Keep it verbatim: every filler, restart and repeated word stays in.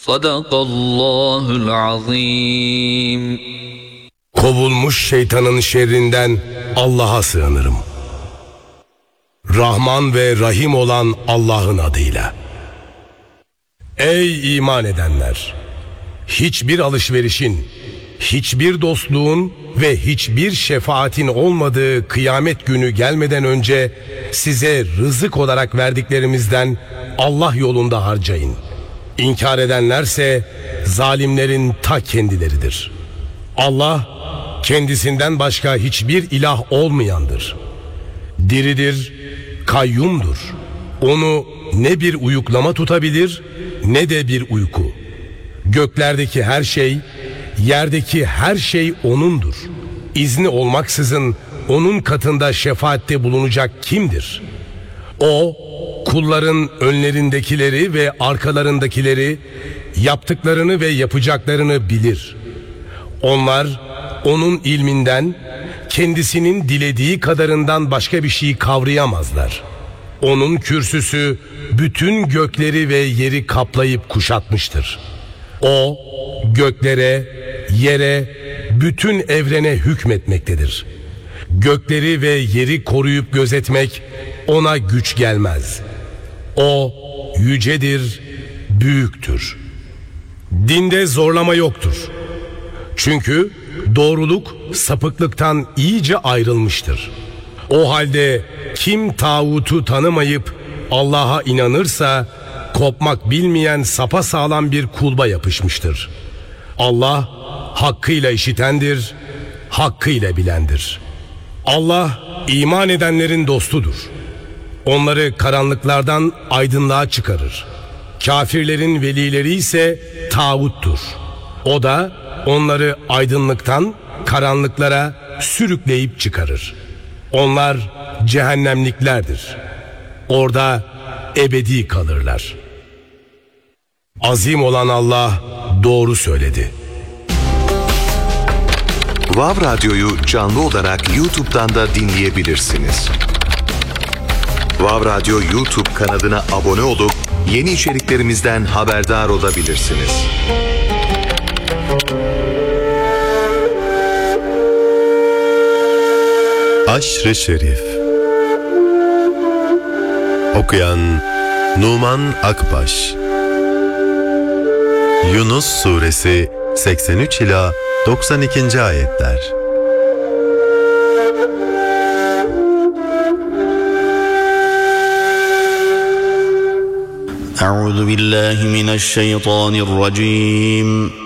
Sadakallahul azim. Kovulmuş şeytanın şerrinden Allah'a sığınırım. Rahman ve Rahim olan Allah'ın adıyla. Ey iman edenler! Hiçbir alışverişin, hiçbir dostluğun ve hiçbir şefaatin olmadığı kıyamet günü gelmeden önce size rızık olarak verdiklerimizden Allah yolunda harcayın. İnkar edenlerse zalimlerin ta kendileridir. Allah kendisinden başka hiçbir ilah olmayandır. Diridir, kayyumdur. Onu ne bir uyuklama tutabilir ne de bir uyku. Göklerdeki her şey, yerdeki her şey O'nundur. İzni olmaksızın O'nun katında şefaatte bulunacak kimdir? O, kulların önlerindekileri ve arkalarındakileri, yaptıklarını ve yapacaklarını bilir. Onlar, O'nun ilminden, kendisinin dilediği kadarından başka bir şey kavrayamazlar. O'nun kürsüsü bütün gökleri ve yeri kaplayıp kuşatmıştır. O, göklere, yere, bütün evrene hükmetmektedir. Gökleri ve yeri koruyup gözetmek O'na güç gelmez. O, yücedir, büyüktür. Dinde zorlama yoktur. Çünkü doğruluk sapıklıktan iyice ayrılmıştır. O halde kim tağutu tanımayıp Allah'a inanırsa kopmak bilmeyen sapasağlam bir kulba yapışmıştır. Allah hakkıyla işitendir, hakkıyla bilendir. Allah iman edenlerin dostudur. Onları karanlıklardan aydınlığa çıkarır. Kafirlerin velileri ise tağuttur. O da onları aydınlıktan karanlıklara sürükleyip çıkarır. Onlar cehennemliklerdir. Orada ebedi kalırlar. Azim olan Allah doğru söyledi. Vav Radyo'yu canlı olarak YouTube'dan da dinleyebilirsiniz. Vav Radyo YouTube kanalına abone olup yeni içeriklerimizden haberdar olabilirsiniz. Aşr-ı Şerif. Okuyan Numan Akbaş. Yunus Suresi seksen üç ila doksan ikinci ayetler. Euzu billahi mineşşeytanirracim.